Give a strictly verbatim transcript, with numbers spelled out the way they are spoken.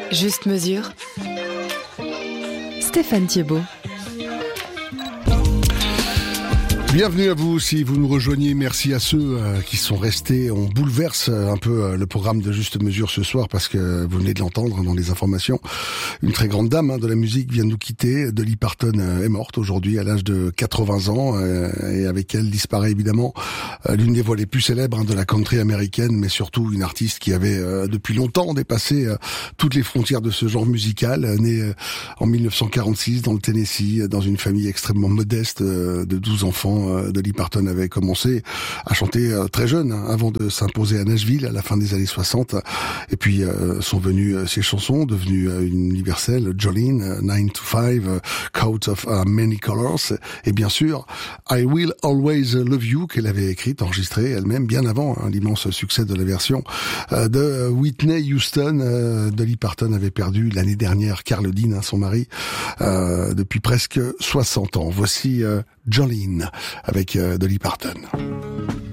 Juste mesure. Stéphane Thiebaud. Bienvenue à vous si vous nous rejoignez. Merci à ceux euh, qui sont restés. On bouleverse un peu euh, le programme de Juste Mesure ce soir parce que vous venez de l'entendre dans les informations. Une très grande dame hein, de la musique vient de nous quitter. Dolly Parton euh, est morte aujourd'hui à l'âge de quatre-vingts ans euh, et avec elle disparaît évidemment euh, l'une des voix les plus célèbres hein, de la country américaine, mais surtout une artiste qui avait euh, depuis longtemps dépassé euh, toutes les frontières de ce genre musical. Euh, née euh, en mille neuf cent quarante-six dans le Tennessee, dans une famille extrêmement modeste euh, de douze enfants. Dolly Parton avait commencé à chanter très jeune, hein, avant de s'imposer à Nashville à la fin des années soixante. Et puis euh, sont venues euh, ses chansons, devenues euh, universelles, Jolene, nine to five, uh, Coat of uh, Many Colors, et bien sûr I Will Always Love You, qu'elle avait écrite, enregistrée elle-même bien avant hein, l'immense succès de la version euh, de Whitney Houston. Euh, Dolly Parton avait perdu l'année dernière Carl Dean, hein, son mari, euh, depuis presque soixante ans. Voici euh, Jolene avec euh, Dolly Parton.